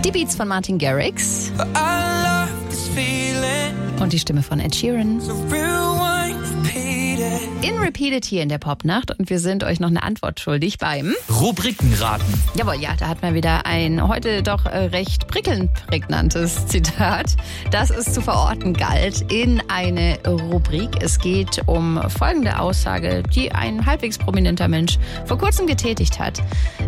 Die Beats von Martin Garrix und die Stimme von Ed Sheeran. In Repeated hier in der Popnacht und wir sind euch noch eine Antwort schuldig beim Rubrikenraten. Jawohl, ja, da hat man wieder ein heute doch recht prickelnd prägnantes Zitat, das es zu verorten galt in eine Rubrik. Es geht um folgende Aussage, die ein halbwegs prominenter Mensch vor kurzem getätigt hat.